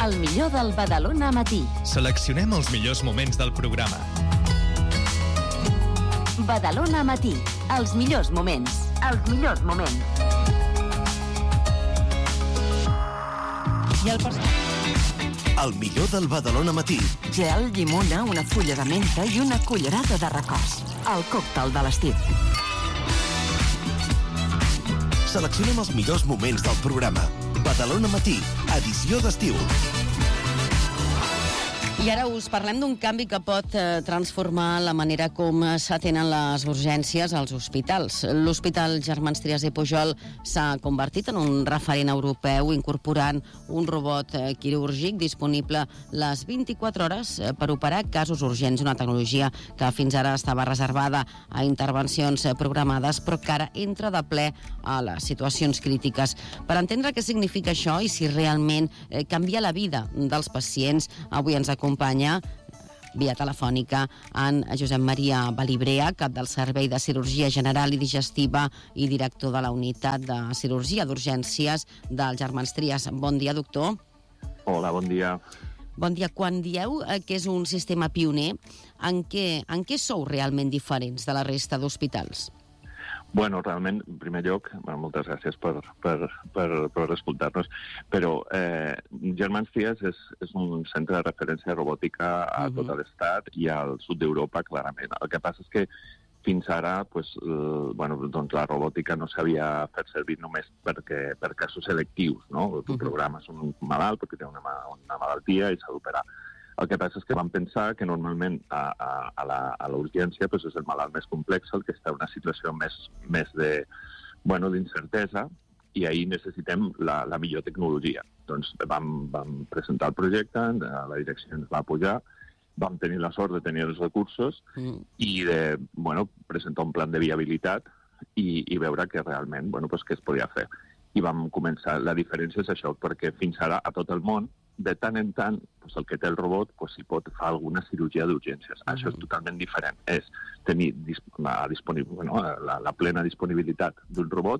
el millor del Badalona Matí. Seleccionem els millors moments del programa. Badalona Matí, els millors moments. Els millors moments. I el millor del Badalona Matí. Gel, llimona, una fulla de menta i una cullerada de recors. El còctel de l'estiu. Seleccionem els millors moments del programa. Badalona Matí, edició d'estiu. I ara us parlem d'un canvi que pot transformar la manera com s'atenen les urgències als hospitals. L'Hospital Germans Trias i Pujol s'ha convertit en un referent europeu incorporant un robot quirúrgic disponible les 24 hores per operar casos urgents, una tecnologia que fins ara estava reservada a intervencions programades però que ara entra de ple a les situacions crítiques. Per entendre què significa això i si realment canvia la vida dels pacients, avui ens acompanya via telefònica en Josep Maria Balibrea, cap del Servei de Cirurgia General i Digestiva i director de la Unitat de Cirurgia d'Urgències del Germans Trias. Bon dia, doctor. Hola, bon dia. Bon dia. Quan dieu que és un sistema pioner, en què sou realment diferents de la resta d'hospitals? Bueno, realment, en primer lloc, moltes gràcies per escoltar-nos, però Germans Trias és un centre de referència robòtica a tot l'estat i al sud d'Europa, clarament. El que passa és que fins ara la robòtica no s'havia fet servir només per casos selectius, no? Tu programes un malalt perquè té una malaltia i s'ha d'operar. El que passa és que vam pensar que normalment a l'urgència és el malalt més complex, el que està en una situació més d'incertesa, i ahir necessitem la millor tecnologia. Doncs vam presentar el projecte, la direcció ens va apoyar, vam tenir la sort de tenir els recursos i de presentar un plan de viabilitat i veure que realment què es podia fer. I vam començar. La diferència és això, perquè fins ara a tot el món de tant en tant, el que té el robot s'hi pot fer alguna cirurgia d'urgències. Això és totalment diferent. És tenir la plena disponibilitat d'un robot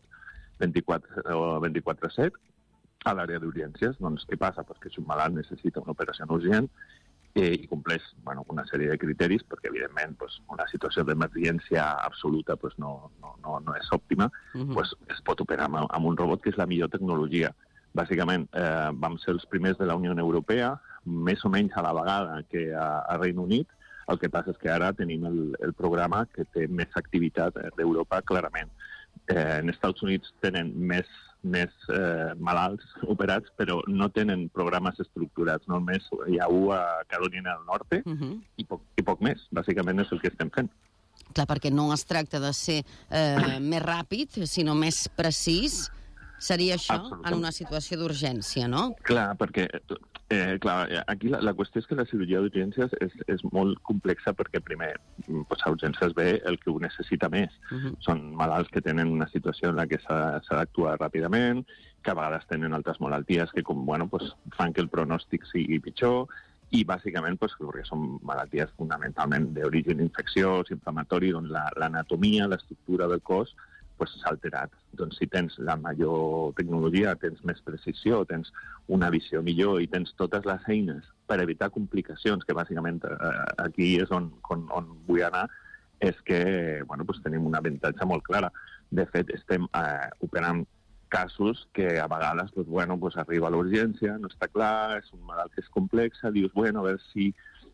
24/7 a l'àrea d'urgències. Doncs què passa? Que si un malalt necessita una operació urgent i compleix una sèrie de criteris, perquè evidentment una situació d'emergència absoluta no és òptima, es pot operar amb un robot, que és la millor tecnologia. Bàsicament, vam ser els primers de la Unió Europea, més o menys a la vegada que a Regne Unit. El que passa és que ara tenim el programa que té més activitat d'Europa, clarament. En Estats Units tenen més malalts operats, però no tenen programes estructurats. Només hi ha un a Carolina del Norte i poc més. Bàsicament és el que estem fent. Clar, perquè no es tracta de ser més ràpid, sinó més precís. Seria això en una situació d'urgència, no? Clar, perquè aquí la qüestió és que la cirurgia d'urgències és molt complexa perquè primer a urgències ve el que ho necessita més. Són malalts que tenen una situació en la que s'ha d'actuar ràpidament, que a vegades tenen altres malalties que fan que el pronòstic sigui pitjor i bàsicament perquè són malalties fonamentalment d'origen infecciós, inflamatori, on l'anatomia, l'estructura del cos s'ha alterat. Doncs si tens la major tecnologia, tens més precisió, tens una visió millor i tens totes les eines per evitar complicacions, que bàsicament aquí és on vull anar, és que tenim una avantatge molt clara. De fet, estem operant casos que a vegades arriba a l'urgència, no està clar, és un malalt que és complex, dius, a veure si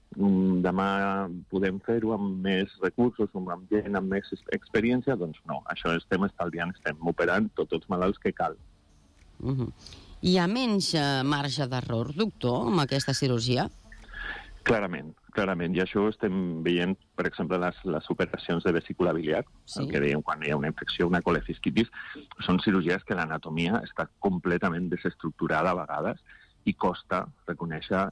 demà podem fer-ho amb més recursos, amb gent amb més experiència, doncs no, això estem estalviant, estem operant tots els malalts que cal. Hi ha menys marge d'error, doctor, amb aquesta cirurgia? Clarament, i això estem veient, per exemple, les operacions de vesícula biliar, el que dèiem quan hi ha una infecció, una colefisquitis, són cirurgies que l'anatomia està completament desestructurada a vegades i costa reconèixer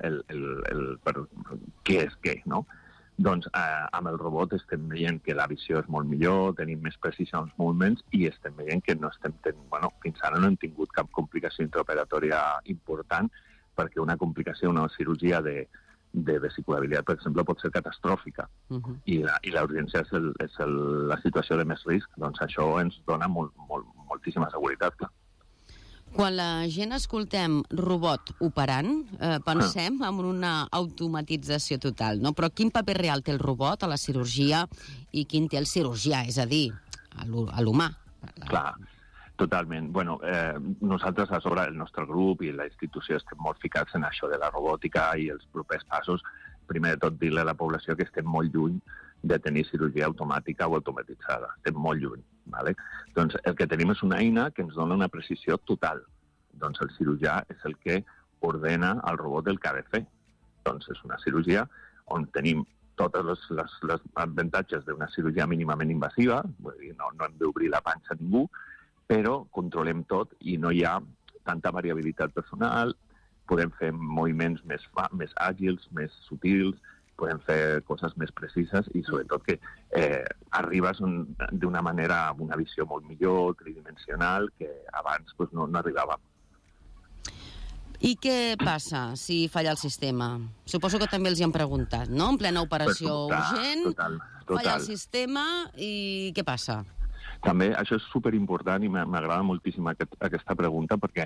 què és què, no? Doncs amb el robot estem veient que la visió és molt millor, tenim més precisió en els moviments i estem veient que fins ara no hem tingut cap complicació intraoperatòria important, perquè una complicació, una cirurgia de vesícula biliar, per exemple, pot ser catastròfica i la urgència és la situació de més risc, doncs això ens dona moltíssima seguretat, clar. Quan la gent escoltem robot operant, pensem en una automatització total, no? Però quin paper real té el robot a la cirurgia i quin té el cirurgià, és a dir, a l'humà? Clar, totalment. Bueno, nosaltres a sobre el nostre grup i la institució estem molt ficats en això de la robòtica i els propers passos. Primer de tot, dir-li a la població que estem molt lluny de tenir cirurgia automàtica o automatitzada. Estem molt lluny. Vale? Doncs el que tenim és una eina que ens dona una precisió total. Doncs el cirurgià és el que ordena al robot el que ha de fer. Doncs és una cirurgia on tenim tots els avantatges d'una cirurgia mínimament invasiva, vull dir, no hem d'obrir la panxa a ningú, però controlem tot i no hi ha tanta variabilitat personal, podem fer moviments més àgils, més sutils, podem fer coses més precises i sobretot que arribes d'una manera amb una visió molt millor, tridimensional, que abans no arribàvem. I què passa si falla el sistema? Suposo que també els hi han preguntat, no? En plena operació urgent, total. Falla el sistema i què passa? També això és superimportant i m'agrada moltíssim aquesta pregunta perquè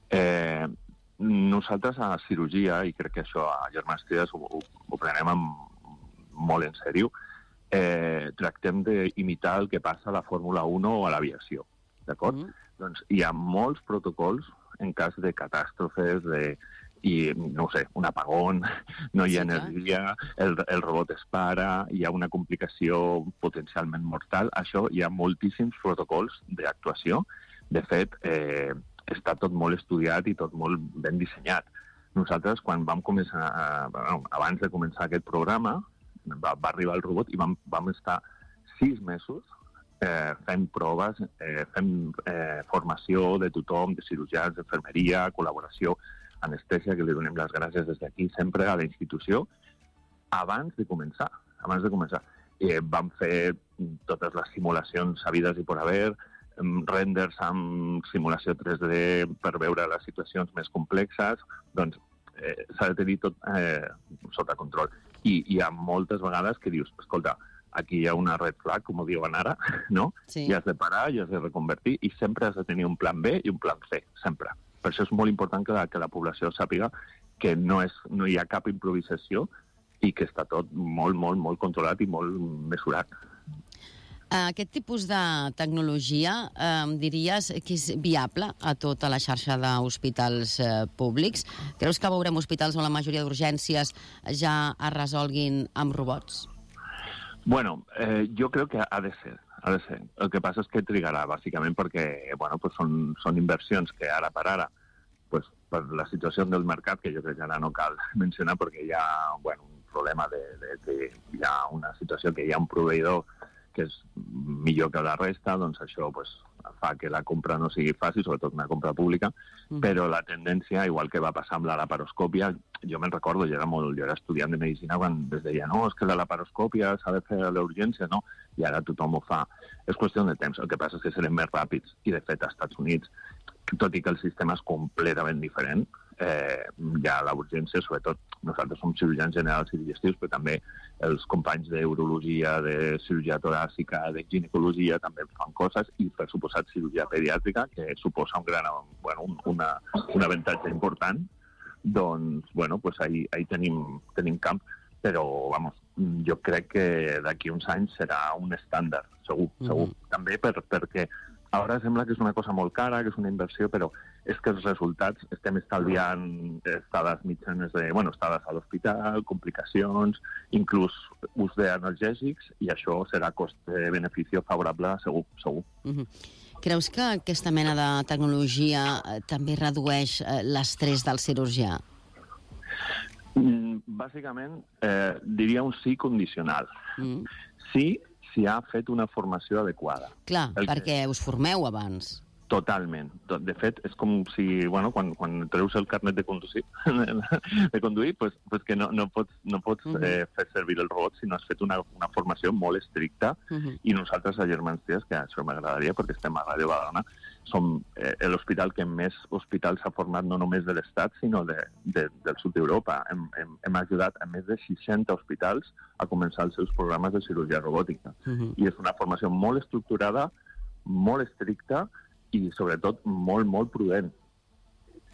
nosaltres a cirurgia, i crec que això a Germans Trias ho prenem molt en sèrio, tractem d'imitar el que passa a la Fórmula 1 o a l'aviació, d'acord? Doncs hi ha molts protocols en cas de catàstrofes, no sé, un apagón, no hi ha energia, el robot es para, hi ha una complicació potencialment mortal. Això hi ha moltíssims protocols d'actuació. De fet, està tot molt estudiat i tot molt ben dissenyat. Nosaltres, quan vam començar, abans de començar aquest programa, va arribar el robot i vam estar 6 mesos fent proves, fent formació de tothom, de cirurgians, d'infermeria, col·laboració, anestèsia, que li donem les gràcies des d'aquí sempre a la institució, abans de començar. Vam fer totes les simulacions sabides i per haver, renders amb simulació 3D per veure les situacions més complexes, doncs s'ha de tenir tot sota control. I hi ha moltes vegades que dius, escolta, aquí hi ha una red flag, com ho diuen ara, no? Sí. I has de parar, i has de reconvertir, i sempre has de tenir un plan B i un plan C, sempre. Per això és molt important que la població sàpiga que no hi ha cap improvisació i que està tot molt, molt, molt controlat i molt mesurat. Aquest tipus de tecnologia diries que és viable a tota la xarxa d'hospitals públics? Creus que veurem hospitals on la majoria d'urgències ja es resolguin amb robots? Bueno, jo crec que ha de ser. El que passa és que trigarà, bàsicament, perquè són inversions que ara per ara, per la situació del mercat, que jo crec que ara no cal mencionar, perquè hi ha un problema que hi ha una situació que hi ha un proveïdor que és millor que la resta, doncs això fa que la compra no sigui fàcil, sobretot una compra pública, però la tendència, igual que va passar amb la laparoscòpia, jo me'n recordo, jo era estudiant de medicina quan es deia, no, és que la laparoscòpia s'ha de fer a l'urgència, no, i ara tothom ho fa. És qüestió de temps, el que passa és que serem més ràpids, i de fet als Estats Units, tot i que el sistema és completament diferent, hi ha l'urgència, sobretot nosaltres som cirurgians generals i digestius, però també els companys d'urologia, de cirurgia toràcica, de ginecologia també fan coses, i per suposat cirurgia pediàtrica, que suposa un avantatge important, doncs, ahí tenim camp, però, jo crec que d'aquí uns anys serà un estàndard, segur. També perquè ara sembla que és una cosa molt cara, que és una inversió, però és que els resultats estem estalviant estades mitjanes estades a l'hospital, complicacions, inclús ús d'analgèsics, i això serà cost-benefici favorable, segur. Creus que aquesta mena de tecnologia també redueix l'estrès del cirurgià? Bàsicament, diria un sí condicional. Sí, si ha fet una formació adequada. Clar, perquè us formeu abans. Totalment. De fet, és com si, quan treus el carnet de conduir, pues que no pots fer servir el robot si no has fet una formació molt estricta, i nosaltres a Germans Trias, que això m'agradaria perquè estem a Ràdio Badalona, som l'hospital que més hospitals ha format no només de l'Estat, sinó del sud d'Europa. Hem ajudat a més de 60 hospitals a començar els seus programes de cirurgia robòtica. I és una formació molt estructurada, molt estricta, i sobretot molt, molt prudent. Perquè, a veure,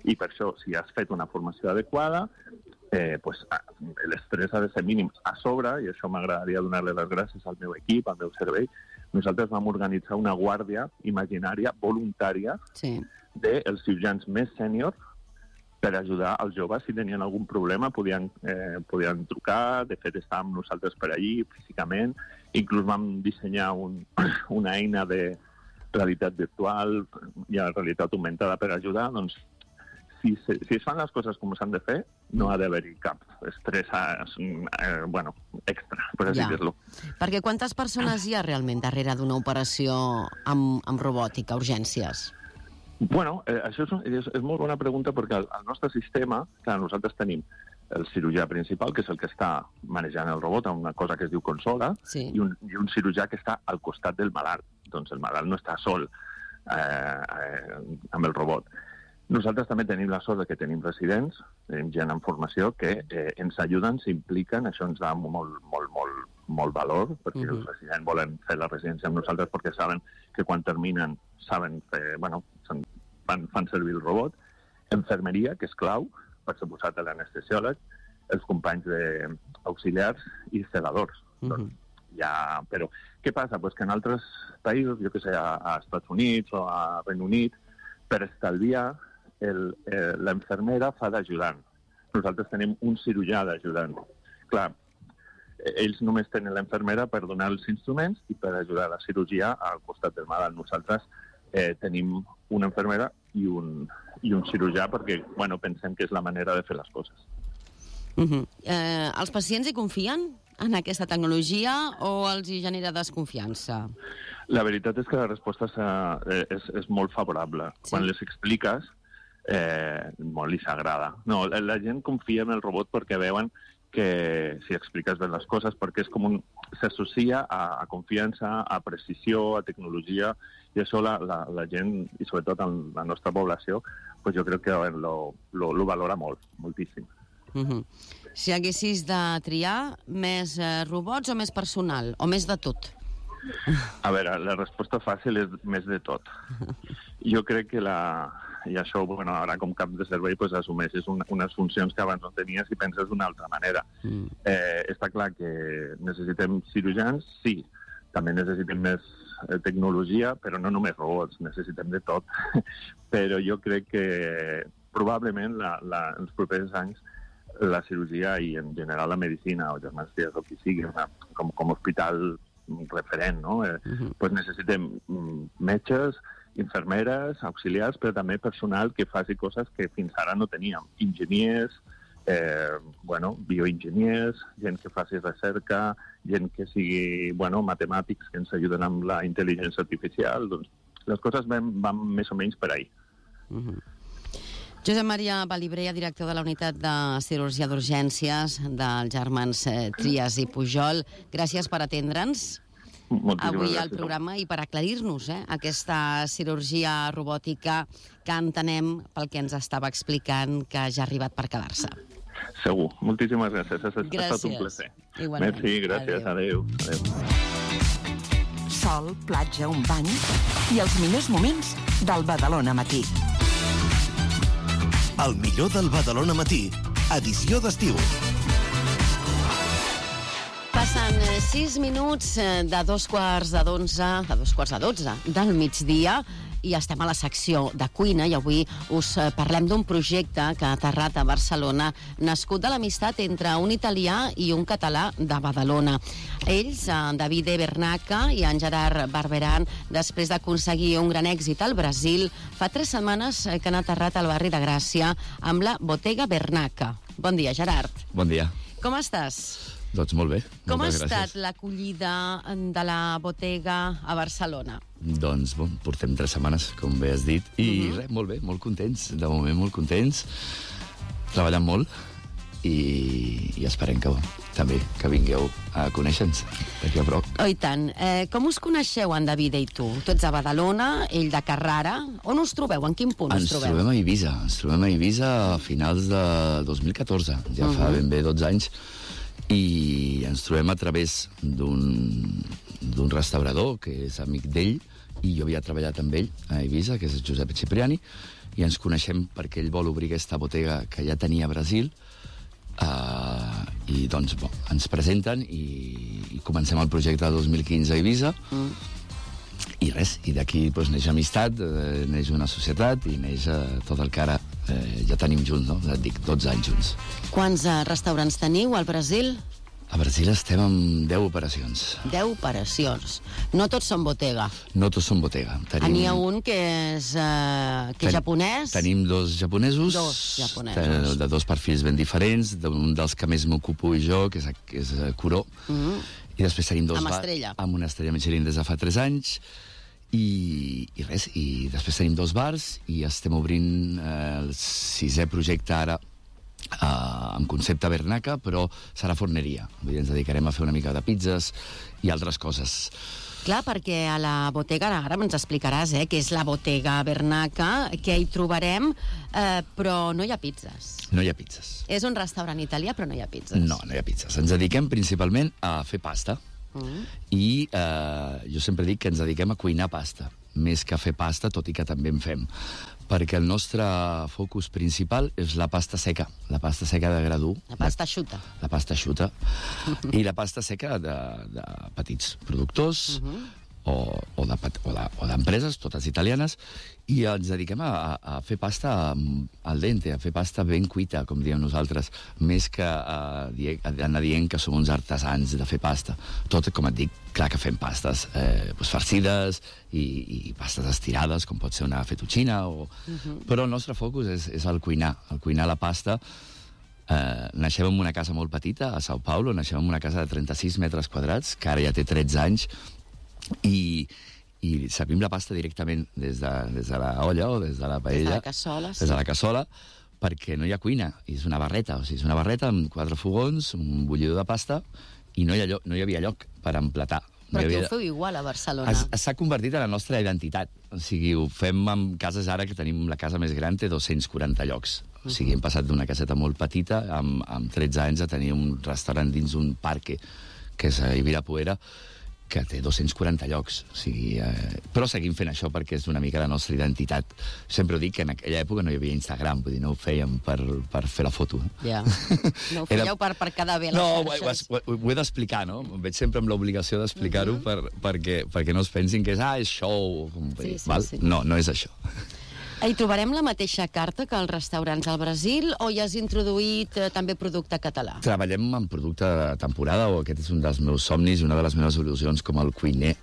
I per això, si has fet una formació adequada, l'estrès ha de ser mínim. A sobre, i això m'agradaria donar-li les gràcies al meu equip, al meu servei, nosaltres vam organitzar una guàrdia imaginària voluntària dels cirurgians més sèniors per ajudar els joves si tenien algun problema, podien trucar, de fet estàvem nosaltres per allí físicament, inclús vam dissenyar una eina de realitat virtual i realitat augmentada per ajudar, doncs si es fan les coses com s'han de fer, no ha d'haver-hi cap estrès extra, per així dir-lo. Perquè quantes persones hi ha realment darrere d'una operació amb robòtica, urgències? Bueno, això és molt bona pregunta perquè al nostre sistema, clar, nosaltres tenim el cirurgià principal, que és el que està manejant el robot, una cosa que es diu consola, i un cirurgià que està al costat del malalt. Doncs el malalt no està sol amb el robot. Nosaltres també tenim la sort que tenim residents, tenim gent en formació que ens ajuden, s'impliquen, això ens da molt valor, perquè els residents volen fer la residència amb nosaltres perquè saben que quan terminen saben fer, fan servir el robot. Infermeria, que és clau, per suposat l'anestesiòleg, els companys auxiliars i sedadors. Però què passa? Pues que en altres països, jo que sé, a Estats Units o a Regne Unit, per estalviar, la infermera fa d'ajudant. Nosaltres tenim un cirurgià d'ajudant. Clar, ells només tenen la infermera per donar els instruments i per ajudar a la cirurgia al costat del malalt. Nosaltres tenim una infermera i un cirurgià perquè pensem que és la manera de fer les coses. Els pacients hi confien en aquesta tecnologia o els hi genera desconfiança? La veritat és que la resposta és molt favorable. Quan les expliques, molt li s'agrada. No, la gent confia en el robot perquè veuen que si expliques bé les coses, perquè és com s'associa a confiança, a precisió, a tecnologia, i això la gent, i sobretot la nostra població, jo crec que lo valora moltíssim. Si haguessis de triar, més robots o més personal? O més de tot? A veure, la resposta fàcil és més de tot. Jo crec que i això, ara com cap de servei, assumeixes unes funcions que abans no tenies i penses d'una altra manera. Està clar que necessitem cirurgians, sí. També necessitem més tecnologia, però no només robots, necessitem de tot. Però jo crec que probablement en els propers anys la cirurgia i en general la medicina o Germans Trias o qui sigui, com a hospital referent, no? Necessitem metges, infermeres, auxiliars, però també personal que faci coses que fins ara no teníem. Enginyers, bioenginyers, gent que faci recerca, gent que sigui, matemàtics que ens ajuden amb la intel·ligència artificial. Doncs les coses van més o menys per ahí. Josep Maria Balibrea, director de la unitat de cirurgia d'urgències dels Germans Trias i Pujol, gràcies per atendre'ns avui al programa i per aclarir-nos aquesta cirurgia robòtica que entenem, pel que ens estava explicant, que ja ha arribat per quedar-se. Segur. Moltíssimes gràcies. Ha estat un plaer. Igualment. Merci, gràcies. Adéu. Sol, platja, un bany i els millors moments del Badalona Matí. El millor del Badalona Matí, edició d'estiu. Passen 6 minuts de 11:45 del migdia i estem a la secció de cuina i avui us parlem d'un projecte que ha aterrat a Barcelona, nascut de l'amistat entre un italià i un català de Badalona. Ells, en Davide Bernaca i en Gerard Barberan, després d'aconseguir un gran èxit al Brasil, fa 3 setmanes que han aterrat al barri de Gràcia amb la Bottega Bernaca. Bon dia, Gerard. Bon dia. Com estàs? Doncs molt bé. Com ha estat l'acollida de la Bottega a Barcelona? Doncs, portem 3 setmanes, com bé has dit, i res, molt bé, molt contents. De moment, molt contents. Treballant molt i esperem que també que vingueu a conèixer-nos d'aquí a prop. Oh, i tant. Com us coneixeu, en David i tu? Tu ets a Badalona, ell de Carrara. On us trobeu? En quin punt us trobeu? Ens trobem a Eivissa a finals de 2014. Ja fa ben bé 12 anys. I ens trobem a través d'un restaurador que és amic d'ell i jo havia treballat amb ell a Eivissa, que és Josep Cipriani, i ens coneixem perquè ell vol obrir aquesta botiga que ja tenia a Brasil, i doncs ens presenten i comencem el projecte de 2015 a Eivissa, i res, i d'aquí neix amistat, neix una societat i neix tot el que ara ja tenim junts, no? Et dic, 12 anys junts. Quants restaurants teniu al Brasil? A Brasil estem amb 10 operacions. 10 operacions. No tots són botiga. No tots són botiga. N'hi ha un que és japonès. Tenim 2 japonesos. 2 japonesos. De 2 perfils ben diferents. Un dels que més m'ocupo jo, que és Curó. I després tenim 2 amb estrella. Amb una estrella Michelin des de fa 3 anys. I res, i després tenim 2 bars i estem obrint el 6è projecte ara amb concepte Bernaca, però serà forneria. Vull dir, ens dedicarem a fer una mica de pizzas i altres coses. Clar, perquè a la botiga, ara ens explicaràs què és la botiga Bernaca, què hi trobarem, però no hi ha pizzas. No hi ha pizzas. És un restaurant italià, però no hi ha pizzas. No hi ha pizzas. Ens dediquem principalment a fer pasta. I jo sempre dic que ens dediquem a cuinar pasta, més que a fer pasta, tot i que també en fem. Perquè el nostre focus principal és la pasta seca de gra dur. La pasta xuta. La pasta xuta. I la pasta seca de petits productors o d'empreses, totes italianes, i ens dediquem a fer pasta al dente, a fer pasta ben cuita, com diem nosaltres, més que anar dient que som uns artesans de fer pasta. Tot, com et dic, clar que fem pastes farcides i pastes estirades, com pot ser una fettuccina, però el nostre focus és el cuinar la pasta. Naixem en una casa molt petita, a São Paulo, naixem en una casa de 36 metres quadrats, que ara ja té 13 anys, i servim la pasta directament des de la olla o des de la paella. Des de la cassola, sí. Des de la cassola, perquè no hi ha cuina, és una barreta. O sigui, és una barreta amb 4 fogons, un bullidor de pasta, i no hi havia lloc per emplatar. Però aquí ho feu igual a Barcelona. S'ha convertit en la nostra identitat. O sigui, ho fem amb cases ara que tenim la casa més gran, té 240 llocs. O sigui, hem passat d'una caseta molt petita, amb 13 anys, a tenir un restaurant dins un parque, que és a Ibirapuera, que té 240 llocs. O sigui, però seguim fent això perquè és una mica la nostra identitat. Sempre ho dic que en aquella època no hi havia Instagram, vull dir, no ho fèiem per fer la foto. Ja. No ho fèieu per quedar bé les xarxes. No, ho he d'explicar, no? Em veig sempre amb l'obligació d'explicar-ho perquè no es pensin que és show. Sí. No és això. Hi trobarem la mateixa carta que als restaurants al Brasil o hi has introduït també producte català? Treballem en producte de temporada, o aquest és un dels meus somnis, una de les meves il·lusions com el cuiner,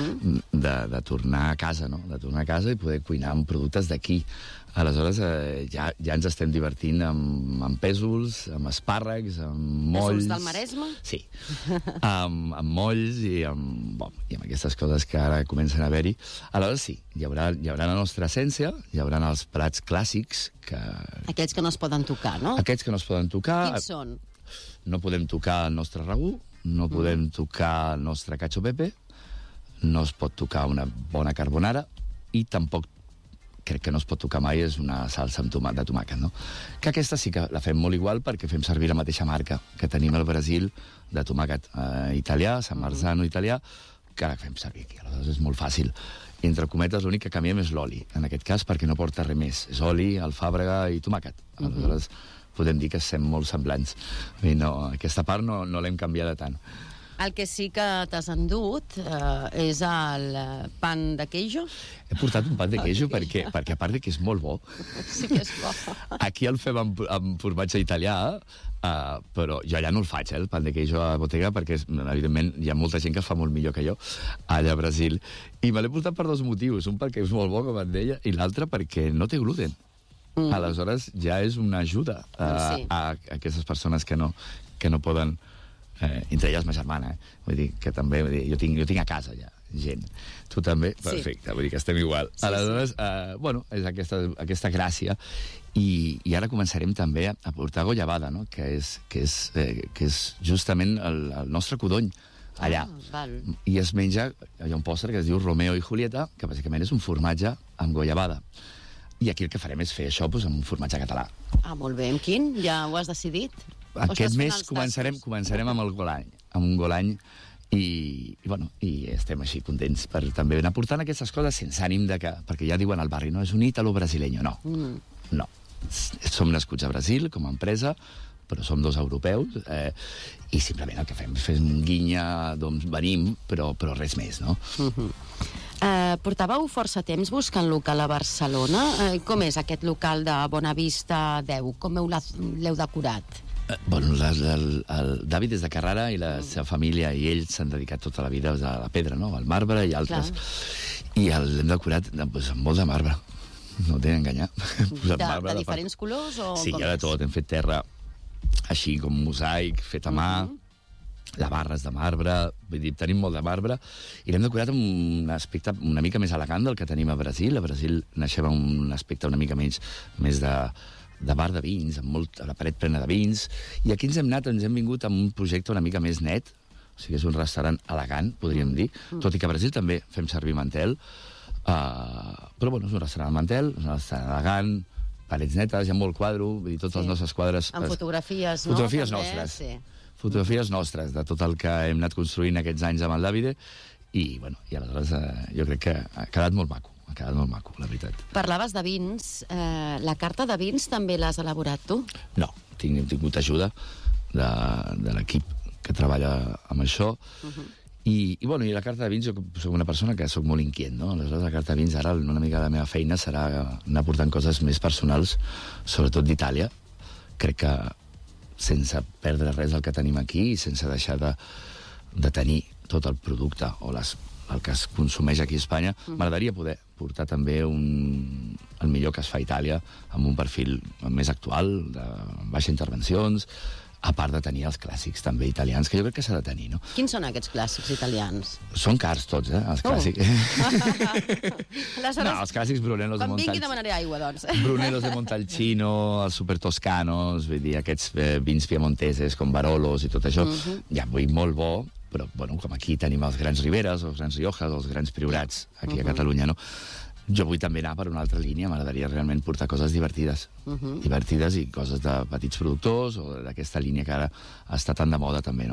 de tornar a casa, no? De tornar a casa i poder cuinar amb productes d'aquí. Aleshores, ja ens estem divertint amb pèsols, amb espàrrecs, amb molls... Pèsols del Maresme? Sí. Amb molls i amb aquestes coses que ara comencen a haver-hi. Aleshores, sí, hi haurà la nostra essència, hi haurà els plats clàssics que... Aquells que no es poden tocar, no? Aquests que no es poden tocar... Quins són? No podem tocar el nostre ragú, no podem tocar el nostre cacio pepe, no es pot tocar una bona carbonara i tampoc crec que no es pot tocar mai és una salsa amb de tomàquet, no? Que aquesta sí que la fem molt igual perquè fem servir la mateixa marca que tenim al Brasil de tomàquet italià, San Marzano italià, que la fem servir aquí. Aleshores és molt fàcil. Entre cometes, l'únic que canviem és l'oli, en aquest cas, perquè no porta res més. És oli, alfàbrega i tomàquet. Aleshores podem dir que som molt semblants. Aquesta part no l'hem canviada tant. El que sí que t'has endut és el pan de queijo. He portat un pan de queijo perquè a part de que és molt bo. Sí que és bo. Aquí el fem amb formatge italià, però jo allà no el faig, el pan de queijo a botiga, perquè evidentment hi ha molta gent que el fa molt millor que jo allà a Brasil. I me l'he portat per 2 motius. Un perquè és molt bo, com et deia, i l'altre perquè no té gluten. Aleshores ja és una ajuda a aquestes persones que no poden... entre elles ma germana, vull dir que també, jo tinc a casa ja gent, tu també, perfecte, vull dir que estem igual. Aleshores, és aquesta gràcia, i ara començarem també a portar goiabada, no? que és justament el nostre codony allà, i es menja, hi ha un pòster que es diu Romeo i Julieta, que bàsicament és un formatge amb goiabada. I aquí el que farem és fer això amb un formatge català. Molt bé, amb quin? Ja ho has decidit? Aquest mes començarem amb el golany, amb un golany, I estem així contents per també anar portant aquestes coses sense ànim de que... Perquè ja diuen al barri, no? És un ítalo-brasileño. No. Som nascuts a Brasil com a empresa, però som 2 europeus, i simplement el que fem és fer un guinya d'on venim, però res més, no? Portàveu força temps buscant local a Barcelona. Com és aquest local de Bonavista 10? Com l'heu decorat? Bueno, el David és de Carrara i la seva família i ells s'han dedicat tota la vida a la pedra, no? Al marbre i altres. I l'hem decorat amb molt de marbre. No t'he d'enganyar. De diferents colors? Sí, hi ha de tot. Hem fet terra així com mosaic, fet a mà, la barra és de marbre, vull dir, tenim molt de marbre, i l'hem decorat amb un aspecte una mica més elegant del que tenim a Brasil. A Brasil naixem amb un aspecte una mica més de bar de vins, amb la paret plena de vins, i aquí ens hem vingut amb un projecte una mica més net, o sigui, és un restaurant elegant, podríem dir, tot i que a Brasil també fem servir mantel, però bueno, és un restaurant mantel, és un restaurant elegant, parets netes, hi ha molt quadro, vull dir, tots els nostres quadres... Amb fotografies, no? Fotografies nostres. Fotografies nostres de tot el que hem anat construint aquests anys amb el Davide, i aleshores jo crec que ha quedat molt maco. Ha quedat molt maco, la veritat. Parlaves de vins. La carta de vins també l'has elaborat tu? No, hem tingut ajuda de l'equip que treballa amb això. I la carta de vins, jo soc una persona que soc molt inquiet, no? Aleshores, la carta de vins, ara una mica la meva feina serà anar portant coses més personals, sobretot d'Itàlia. Crec que sense perdre res del que tenim aquí i sense deixar de tenir tot el producte o el que es consumeix aquí a Espanya, m'agradaria poder portar també el millor que es fa a Itàlia amb un perfil més actual, de baixes intervencions, a part de tenir els clàssics també italians, que jo crec que s'ha de tenir, no? Quins són aquests clàssics italians? Són cars tots, els clàssics. No, els clàssics Brunelos de Montalcino. Quan vingui demanaré aigua, doncs. Brunelos de Montalcino, els super toscanos, vull dir, aquests vins piemonteses com Barolos i tot això, ja vull molt bo, però, bueno, com aquí tenim els grans Riberas, els grans Riojas, els grans Priorats, aquí a Catalunya, no? Jo vull també anar per una altra línia, m'agradaria realment portar coses divertides. Divertides i coses de petits productors o d'aquesta línia que ara està tan de moda també, no?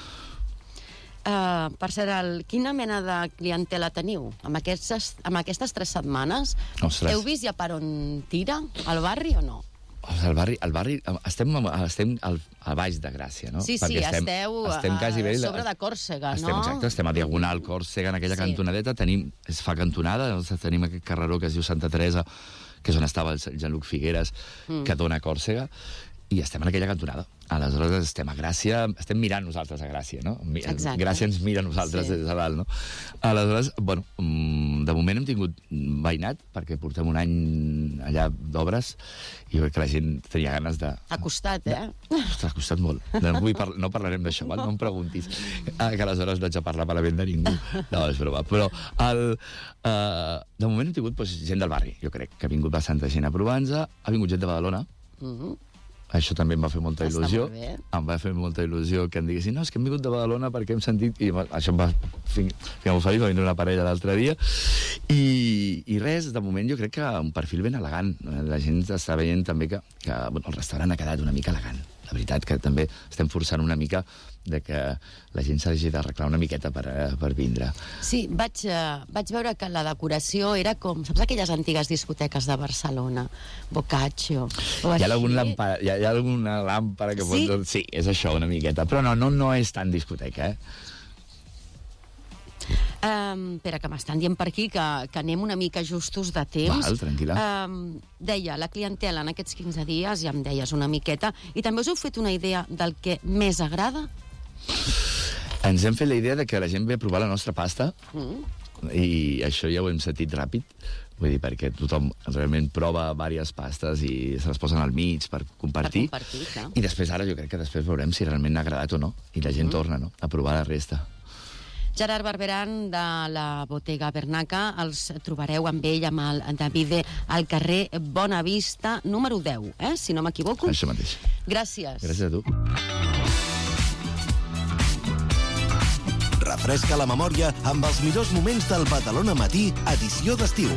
Per cert, quina mena de clientela teniu? Amb aquestes 3 setmanes, heu vist ja per on tira? Al barri o no? Al barri estem a baix de Gràcia, no? Sí, esteu quasi bé sobre de Còrsega, no? Exacte, estem a Diagonal Còrsega, en aquella cantonadeta, es fa cantonada, tenim aquest carreró que es diu Santa Teresa, que és on estava el Jean-Luc Figueres, que dona a Còrsega, i estem en aquella cantonada. Aleshores estem a Gràcia, estem mirant nosaltres a Gràcia, no? Gràcia ens mira a nosaltres des de dalt, no? Aleshores, bueno, de moment hem tingut veïnat, perquè portem un any allà d'obres, i jo crec que la gent tenia ganes de... Ha costat, eh? Ostres, ha costat molt. No parlarem d'això, no em preguntis. Que aleshores no haig de parlar malament de ningú. No, és broma. Però de moment hem tingut gent del barri, jo crec, que ha vingut bastanta gent a provar-nos, ha vingut gent de Badalona, això també em va fer molta il·lusió. Em va fer molta il·lusió que em diguessin no, és que hem vingut de Badalona perquè hem sentit... I això em va fer molt feliç, va vindre una parella l'altre dia. I res, de moment jo crec que un perfil ben elegant. La gent està veient també que el restaurant ha quedat una mica elegant. La veritat que també estem forçant una mica de que la gent s'hagi d'arreglar una miqueta per vindre. Sí, vaig veure que la decoració era com, saps aquelles antigues discoteques de Barcelona? Boccaccio. Hi ha alguna làmpara que pot... Sí, és això una miqueta. Però no és tan discoteca, Espera, que m'estan dient per aquí que anem una mica justos de temps. Val, tranquil·la. Deia, la clientela en aquests 15 dies, ja em deies una miqueta, i també us heu fet una idea del que més agrada? Ens hem fet la idea de que la gent ve a provar la nostra pasta, i això ja ho hem sentit ràpid, vull dir, perquè tothom realment prova diverses pastes i se les posen al mig per compartir, clar. I després ara jo crec que després veurem si realment n'ha agradat o no, i la gent torna, no?, a provar la resta. Gerard Barberan, de la Bottega Bernaca, els trobareu amb ell, amb el Davide, al carrer Bonavista, número 10, si no m'equivoco. Això mateix. Gràcies. Gràcies a tu. Refresca la memòria amb els millors moments del Badalona Matí, edició d'estiu.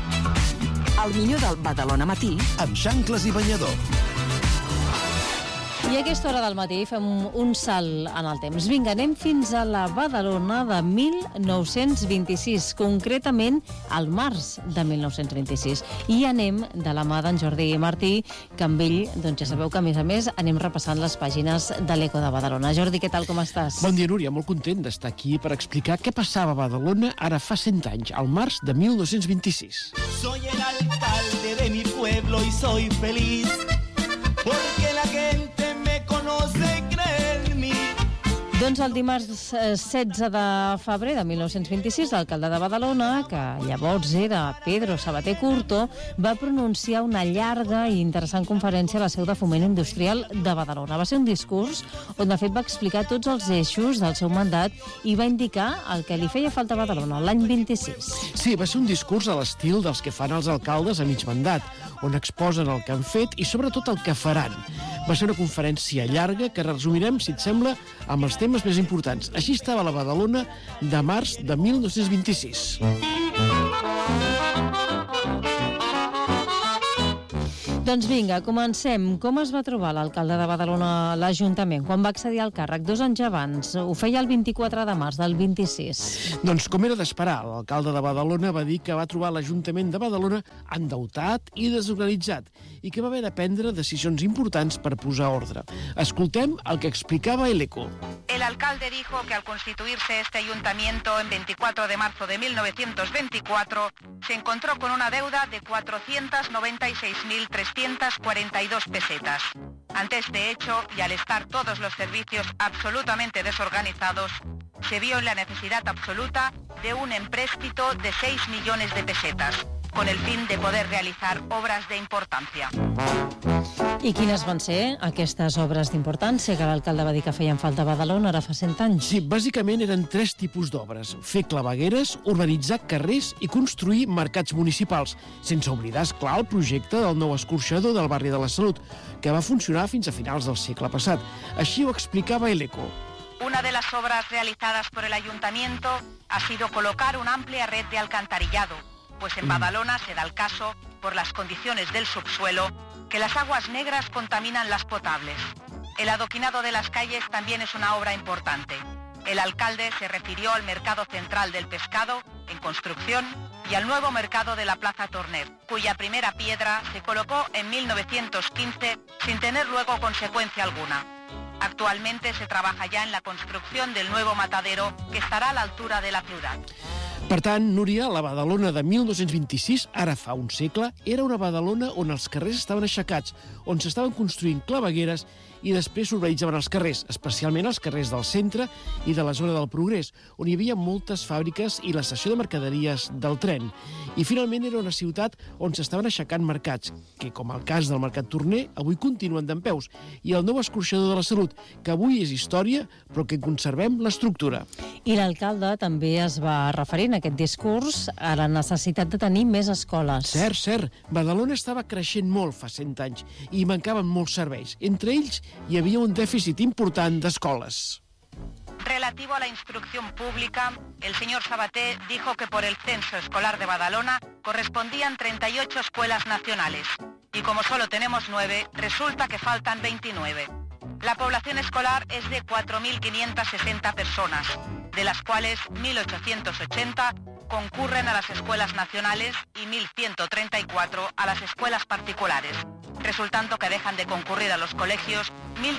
El millor del Badalona Matí amb xancles i banyador. I a aquesta hora del matí fem un salt en el temps. Vinga, anem fins a la Badalona de 1926, concretament al març de 1926. I anem de la mà d'en Jordi Martí, que amb ell, doncs ja sabeu que a més anem repassant les pàgines de l'Eco de Badalona. Jordi, què tal, com estàs? Bon dia, Núria, molt content d'estar aquí per explicar què passava a Badalona ara fa 100 anys, al març de 1926. Soy el alcalde de mi pueblo y soy feliz porque la gente me conoce y cree en mí. Doncs el dimarts 16 de febrer de 1926, l'alcalde de Badalona, que llavors era Pedro Sabater Curto, va pronunciar una llarga i interessant conferència a la seu de Foment Industrial de Badalona. Va ser un discurs on, de fet, va explicar tots els eixos del seu mandat i va indicar el que li feia falta a Badalona l'any 26. Sí, va ser un discurs a l'estil dels que fan els alcaldes a mig mandat, on exposen el que han fet i, sobretot, el que faran. Va ser una conferència llarga que resumirem, si et sembla, amb els temes més importants. Així estava la Badalona de març de 1926. Doncs vinga, comencem. Com es va trobar l'alcalde de Badalona a l'Ajuntament quan va accedir al càrrec 2 anys abans? Ho feia el 24 de març del 26. Doncs com era d'esperar, l'alcalde de Badalona va dir que va trobar l'Ajuntament de Badalona endeutat i desorganitzat i que va haver de prendre decisions importants per posar ordre. Escoltem el que explicava l'Eco. El alcalde dijo que al constituirse este ayuntamiento en 24 de marzo de 1924 se encontró con una deuda de 496.342 pesetas. Ante este hecho, y al estar todos los servicios absolutamente desorganizados, se vio en la necesidad absoluta de un empréstito de 6 millones de pesetas, con el fin de poder realizar obras de importancia. I quines van ser aquestes obres d'importància que l'alcalde va dir que feien falta a Badalona ara fa 100 anys? Sí, bàsicament eren 3 tipus d'obres. Fer clavegueres, urbanitzar carrers i construir mercats municipals, sense oblidar, esclar, el projecte del nou escorxador del barri de la Salut, que va funcionar fins a finals del segle passat. Així ho explicava l'Eco. Una de las obras realizadas por el ayuntamiento ha sido colocar una amplia red de alcantarillado, pues en Badalona se da el caso, por las condiciones del subsuelo, que las aguas negras contaminan las potables. El adoquinado de las calles también es una obra importante. El alcalde se refirió al mercado central del pescado, en construcción, y al nuevo mercado de la Plaza Torner, cuya primera piedra se colocó en 1915 sin tener luego consecuencia alguna. Actualmente se trabaja ya en la construcción del nuevo matadero que estarà a l'altura de la ciutat. Per tant, Núria, la Badalona de 1926, ara fa un segle, era una Badalona on els carrers estaven aixecats, on s'estaven construint clavegueres i després s'urbanitzaven els carrers, especialment els carrers del centre i de la zona del Progrés, on hi havia moltes fàbriques i l'estació de mercaderies del tren. I finalment era una ciutat on s'estaven aixecant mercats, que, com el cas del Mercat Torner, avui continuen dempeus, i el nou escorxador de la Salut, que avui és història, però que en conservem l'estructura. I l'alcalde també es va referir en aquest discurs a la necessitat de tenir més escoles. Cert. Badalona estava creixent molt fa 100 anys i mancaven molts serveis. Entre ells hi havia un dèficit important d'escoles. Relativo a la instrucción pública, el señor Sabater dijo que por el censo escolar de Badalona correspondían 38 escuelas nacionales y como solo tenemos 9, resulta que faltan 29. La población escolar es de 4.560 personas, de las cuales 1.880 concurren a las escuelas nacionales y 1.134 a las escuelas particulares, resultando que dejan de concurrir a los colegios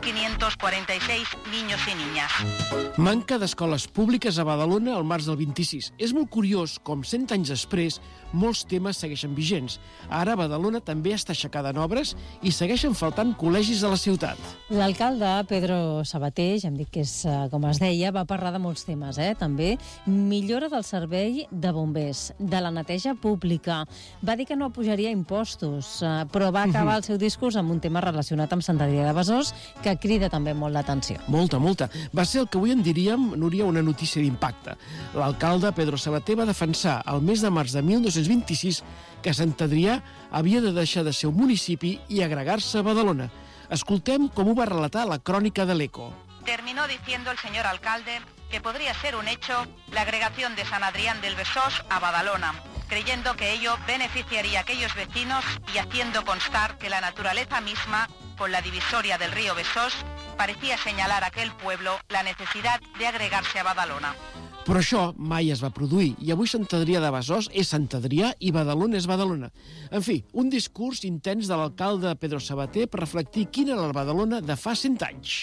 1.546 niños i niñas. Manca d'escoles públiques a Badalona al març del 26. És molt curiós com 100 anys després molts temes segueixen vigents. Ara Badalona també està aixecada en obres i segueixen faltant col·legis a la ciutat. L'alcalde, Pedro Sabater, ja hem dit que és com es deia, va parlar de molts temes, també. Millora del servei de bombers, de la neteja pública. Va dir que no pujaria impostos, però va acabar el seu discurs amb un tema relacionat amb Sant Adrià de Besòs que crida també molt l'atenció. Molta. Va ser el que avui en diríem, Núria, una notícia d'impacte. L'alcalde Pedro Sabater va defensar el mes de març de 1926 que Sant Adrià havia de deixar de ser un municipi i agregar-se a Badalona. Escoltem com ho va relatar la crònica de l'Eco. Terminó diciendo el señor alcalde que podría ser un hecho la agregación de San Adrián del Besós a Badalona, creyendo que ello beneficiaría a aquellos vecinos y haciendo constar que la naturaleza misma con la divisoria del río Besós, parecía señalar a aquel pueblo la necesidad de agregarse a Badalona. Però això mai es va produir, i avui Sant Adrià de Besòs és Sant Adrià i Badalona és Badalona. En fi, un discurs intens de l'alcalde Pedro Sabater per reflectir quina era la Badalona de fa 100 anys.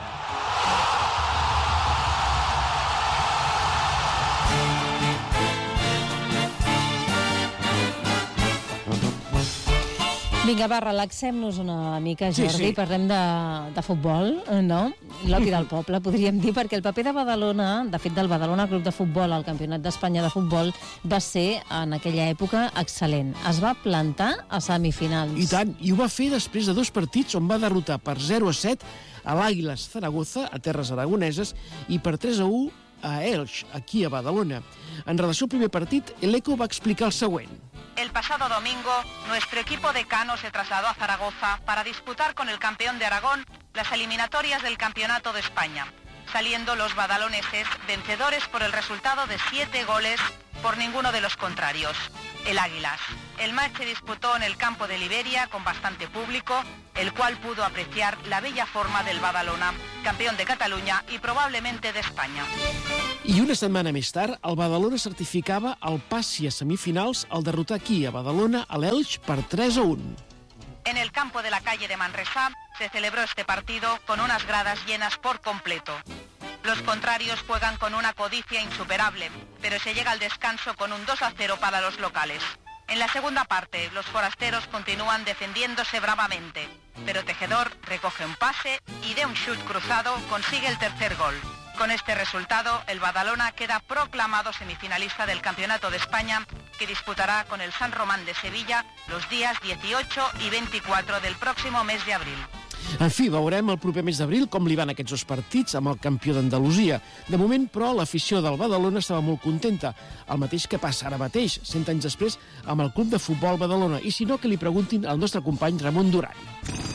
Vinga, va, relaxem-nos una mica, Jordi. Sí. Parlem de futbol, no? L'opi del poble, podríem dir, perquè el paper de Badalona, de fet del Badalona Club de Futbol al Campionat d'Espanya de Futbol, va ser, en aquella època, excel·lent. Es va plantar a semifinals. I tant, i ho va fer després de 2 partits on va derrotar per 0-7 a l'Àguiles Zaragoza, a terres aragoneses, i per 3-1 a Elx, aquí a Badalona. En relació al primer partit, l'Eco va explicar el següent. El pasado domingo, nuestro equipo decano se trasladó a Zaragoza para disputar con el campeón de Aragón las eliminatorias del Campeonato de España, saliendo los badaloneses vencedores por el resultado de 7 goles por ninguno de los contrarios, el Águilas. El match se disputó en el campo de Liberia con bastante público, el cual pudo apreciar la bella forma del Badalona, campeón de Cataluña y probablemente de España. I una setmana més tard, el Badalona certificava el passi a semifinals al derrotar aquí, a Badalona, a l'Elx, per 3-1. En el campo de la calle de Manresà se celebró este partido con unas gradas llenas por completo. Los contrarios juegan con una codicia insuperable, pero se llega al descanso con un 2-0 para los locales. En la segunda parte, los forasteros continúan defendiéndose bravamente, pero Tejedor recoge un pase y de un chut cruzado consigue el tercer gol. Con este resultado, el Badalona queda proclamado semifinalista del Campeonato de España, que disputará con el San Román de Sevilla los días 18 y 24 del próximo mes de abril. En fi, veurem el proper mes d'abril com li van aquests 2 partits amb el campió d'Andalusia. De moment, però, l'afició del Badalona estava molt contenta. El mateix que passa ara mateix, 100 anys després, amb el Club de Futbol Badalona. I si no, que li preguntin al nostre company Ramon Duran.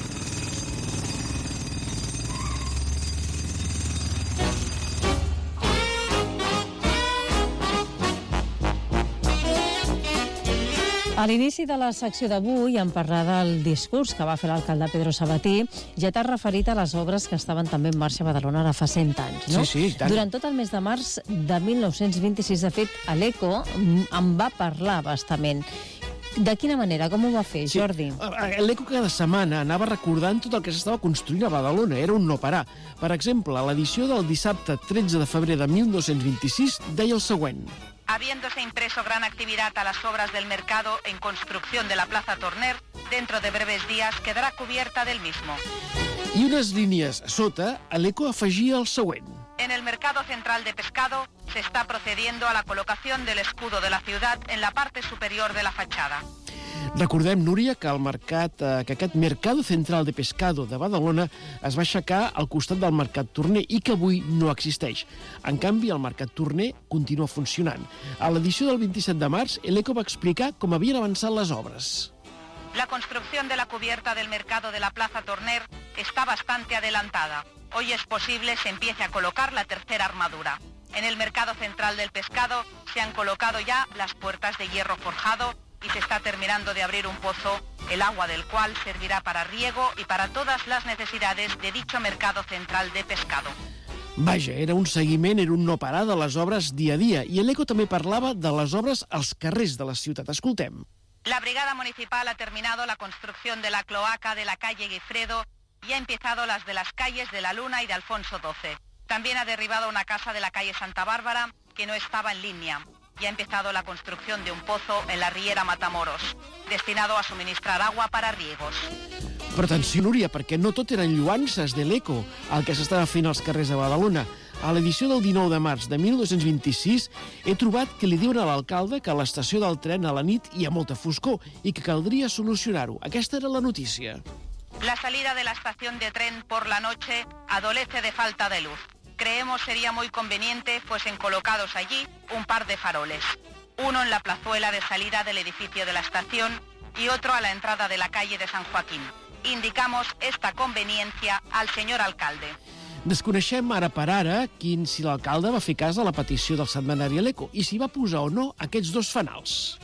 A l'inici de la secció d'avui, en parlar del discurs que va fer l'alcalde Pedro Sabater, ja t'has referit a les obres que estaven també en marxa a Badalona ara fa 100 anys, no? Sí, i tant. Durant tot el mes de març de 1926, de fet, a l'Eco en va parlar bastament. De quina manera? Com ho va fer, Jordi? L'Eco cada setmana anava recordant tot el que s'estava construint a Badalona. Era un no parar. Per exemple, a l'edició del dissabte 13 de febrer de 1926 deia el següent. Habiéndose impreso gran actividad a las obras del mercado en construcción de la Plaza Torner, dentro de breves días quedará cubierta del mismo. I unes línies a sota, l'Eco afegia el següent. En el mercado central de pescado se está procediendo a la colocación del escudo de la ciudad en la parte superior de la fachada. Recordem, Núria, que aquest Mercado Central de Pescado de Badalona es va aixecar al costat del Mercat Torner i que avui no existeix. En canvi, el Mercat Torner continua funcionant. A l'edició del 27 de març, l'Eco va explicar com havien avançat les obres. La construcción de la cubierta del mercado de la Plaza Torner está bastante adelantada. Hoy es posible se empiece a colocar la tercera armadura. En el mercado central del pescado se han colocado ya las puertas de hierro forjado y se está terminando de abrir un pozo, el agua del cual servirá para riego y para todas las necesidades de dicho mercado central de pescado. Vaja, era un seguiment, era un no parar de les obres dia a dia. I l'Eco també parlava de les obres als carrers de la ciutat. Escoltem. La Brigada Municipal ha terminado la construcción de la cloaca de la calle Guifredo y ha empezado las de las calles de la Luna y de Alfonso XII. También ha derribado una casa de la calle Santa Bárbara que no estaba en línea. Y ha empezado la construcción de un pozo en la riera Matamoros, destinado a suministrar agua para riegos. Però atenció, Núria, perquè no tot eren lluances de l'Eco, el que s'estava fent als carrers de Badalona. A l'edició del 19 de març de 1926 he trobat que li diuen a l'alcalde que a l'estació del tren a la nit hi ha molta foscor i que caldria solucionar-ho. Aquesta era la notícia. La salida de la estación de tren por la noche adolece de falta de luz. Creemos sería muy conveniente fuesen colocados allí un par de faroles, uno en la plazuela de salida del edificio de la estación y otro a la entrada de la calle de San Joaquín. Indicamos esta conveniencia al señor alcalde. Desconeixem ara per ara si l'alcalde va fer cas a la petició del setmanari l'Eco i si va posar o no aquests 2 fanals.